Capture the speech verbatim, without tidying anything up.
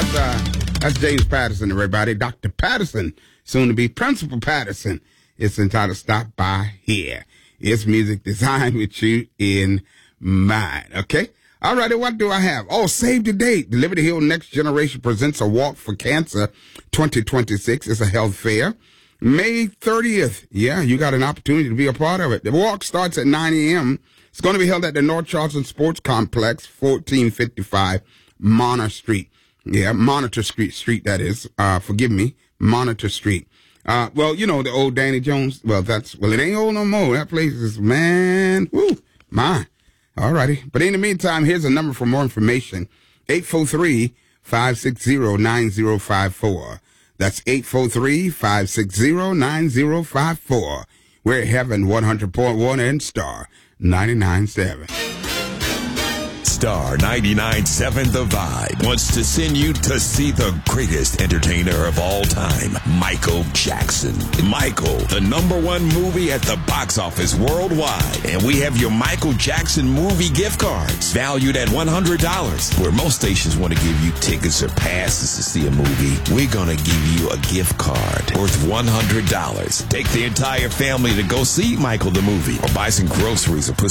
That's uh, that's James Patterson, everybody. Doctor Patterson, soon to be Principal Patterson. It's entitled Stop By Here. It's music designed with you in mind. Okay? All righty, what do I have? Oh, save the date. The Liberty Hill Next Generation presents a Walk for Cancer twenty twenty-six. It's a health fair. May thirtieth. Yeah, you got an opportunity to be a part of it. The walk starts at nine a.m. It's going to be held at the North Charleston Sports Complex, fourteen fifty-five Monitor Street. Yeah, Monitor Street, Street that is. Uh, forgive me, Monitor Street. Uh, well, you know, the old Danny Jones. Well, that's, well, it ain't old no more. That place is, man, whoo, my. All righty. But in the meantime, here's a number for more information. eight four three, five six zero, nine zero five four. That's eight four three, five six zero, nine zero five four. We're at Heaven one hundred point one and Star ninety-nine point seven. Star ninety-nine point seven The Vibe wants to send you to see the greatest entertainer of all time, Michael Jackson. Michael, the number one movie at the box office worldwide. And we have your Michael Jackson movie gift cards valued at one hundred dollars. Where most stations want to give you tickets or passes to see a movie, we're going to give you a gift card worth one hundred dollars. Take the entire family to go see Michael the movie or buy some groceries or put